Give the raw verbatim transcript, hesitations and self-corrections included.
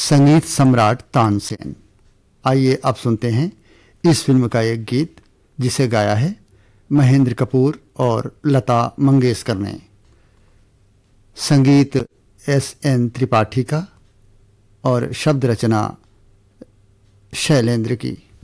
संगीत सम्राट तानसेन। आइए अब सुनते हैं इस फिल्म का एक गीत जिसे गाया है महेंद्र कपूर और लता मंगेशकर ने। संगीत एस एन त्रिपाठी का और शब्द रचना शैलेंद्र की।